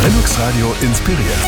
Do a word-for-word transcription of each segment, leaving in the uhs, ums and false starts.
Velux Radio inspiriert.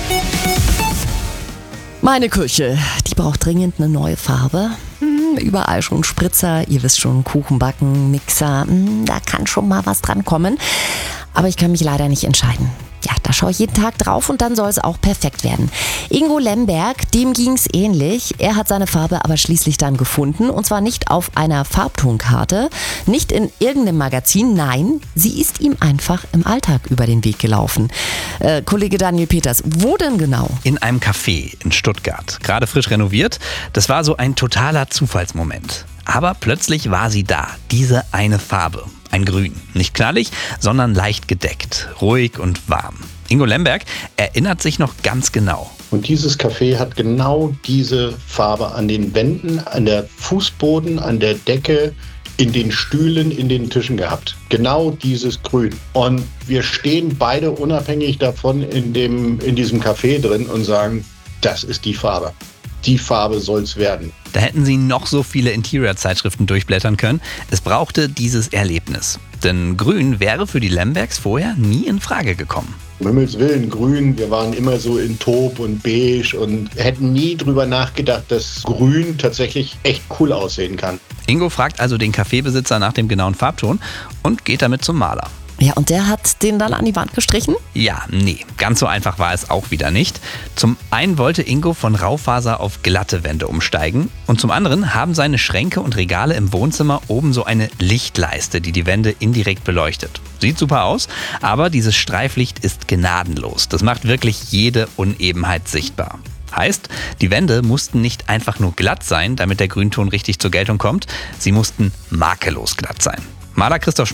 Meine Küche, die braucht dringend eine neue Farbe. Hm, überall schon Spritzer, ihr wisst schon, Kuchen backen, Mixer, hm, da kann schon mal was dran kommen. Aber ich kann mich leider nicht entscheiden. Ja, da schaue ich jeden Tag drauf und dann soll es auch perfekt werden. Ingo Lemberg, dem ging's ähnlich. Er hat seine Farbe aber schließlich dann gefunden. Und zwar nicht auf einer Farbtonkarte, nicht in irgendeinem Magazin. Nein, sie ist ihm einfach im Alltag über den Weg gelaufen. Äh, Kollege Daniel Peters, wo denn genau? In einem Café in Stuttgart, gerade frisch renoviert. Das war so ein totaler Zufallsmoment. Aber plötzlich war sie da, diese eine Farbe. Ein Grün. Nicht knallig, sondern leicht gedeckt. Ruhig und warm. Ingo Lemberg erinnert sich noch ganz genau. Und dieses Café hat genau diese Farbe an den Wänden, an der Fußboden, an der Decke, in den Stühlen, in den Tischen gehabt. Genau dieses Grün. Und wir stehen beide unabhängig davon in, dem, in diesem Café drin und sagen, das ist die Farbe. Die Farbe soll's werden. Da hätten sie noch so viele Interior-Zeitschriften durchblättern können. Es brauchte dieses Erlebnis. Denn Grün wäre für die Lembergs vorher nie in Frage gekommen. Um Himmels Willen, Grün, wir waren immer so in Taub und Beige und hätten nie drüber nachgedacht, dass Grün tatsächlich echt cool aussehen kann. Ingo fragt also den Kaffeebesitzer nach dem genauen Farbton und geht damit zum Maler. Ja, und der hat den dann an die Wand gestrichen? Ja, nee, ganz so einfach war es auch wieder nicht. Zum einen wollte Ingo von Raufaser auf glatte Wände umsteigen und zum anderen haben seine Schränke und Regale im Wohnzimmer oben so eine Lichtleiste, die die Wände indirekt beleuchtet. Sieht super aus, aber dieses Streiflicht ist gnadenlos. Das macht wirklich jede Unebenheit sichtbar. Heißt, die Wände mussten nicht einfach nur glatt sein, damit der Grünton richtig zur Geltung kommt. Sie mussten makellos glatt sein. Maler Christoph